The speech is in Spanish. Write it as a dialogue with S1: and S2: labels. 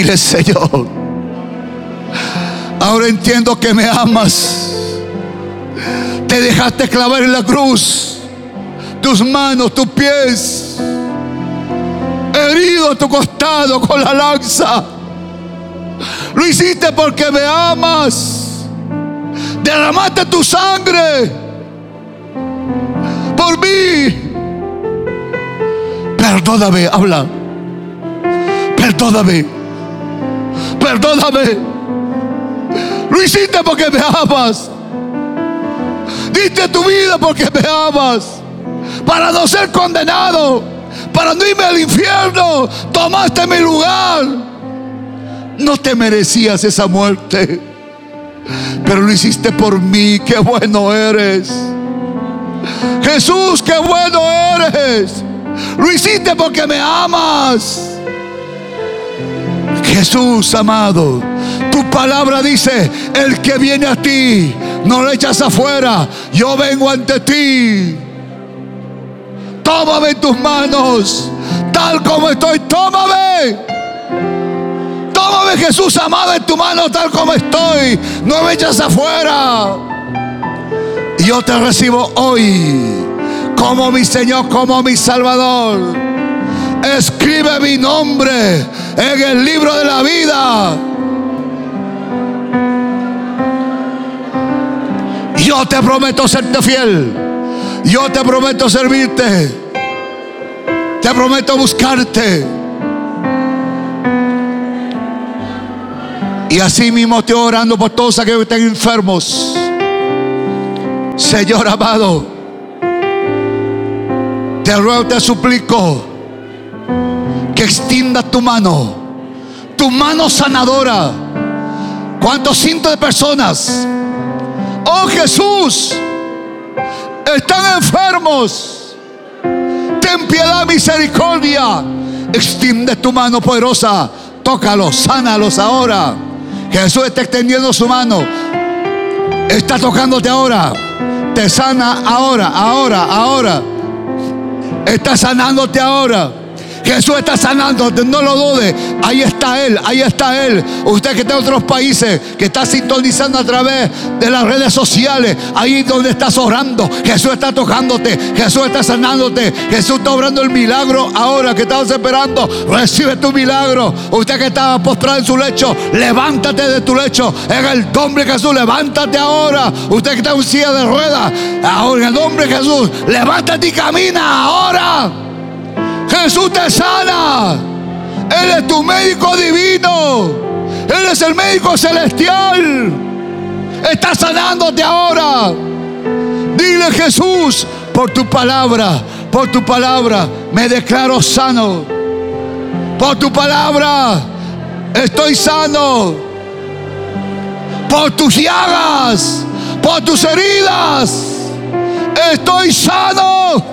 S1: Dile: Señor, ahora entiendo que me amas. Te dejaste clavar en la cruz, tus manos, tus pies, herido a tu costado con la lanza. Lo hiciste porque me amas. Derramaste tu sangre por mí. Perdóname, habla. Perdóname. Perdóname. Lo hiciste porque me amas. Diste tu vida porque me amas. Para no ser condenado, para no irme al infierno, tomaste mi lugar. No te merecías esa muerte, pero lo hiciste por mí. Qué bueno eres, Jesús, qué bueno eres. Lo hiciste porque me amas. Jesús amado, tu palabra dice: el que viene a ti, no lo echas afuera. Yo vengo ante ti. Tómame en tus manos, tal como estoy. Tómame. Tómame, Jesús amado, en tu mano tal como estoy. No me echas afuera. Y yo te recibo hoy como mi Señor, como mi Salvador. Escribe mi nombre en el libro de la vida. Yo te prometo serte fiel. Yo te prometo servirte. Te prometo buscarte. Y así mismo estoy orando por todos aquellos que estén enfermos. Señor amado, te ruego, te suplico que extiendas tu mano sanadora. ¿Cuántos cientos de personas, oh Jesús, están enfermos? Ten piedad, misericordia. Extiende tu mano poderosa. Tócalos, sánalos ahora. Jesús está extendiendo su mano. Está tocándote ahora. Te sana ahora. Está sanándote ahora. Jesús está sanándote, no lo dude. Ahí está Él. Usted que está en otros países, que está sintonizando a través de las redes sociales, ahí donde estás orando, Jesús está tocándote, Jesús está sanándote, Jesús está obrando el milagro ahora que estabas esperando. Recibe tu milagro. Usted que estaba postrado en su lecho, levántate de tu lecho en el nombre de Jesús. Levántate ahora. Usted que está en silla de ruedas, ahora en el nombre de Jesús, levántate y camina ahora. Jesús te sana. Él es tu médico divino. Él es el médico celestial. Está sanándote ahora. Dile: Jesús, por tu palabra, me declaro sano. Por tu palabra estoy sano. Por tus llagas, por tus heridas, estoy sano.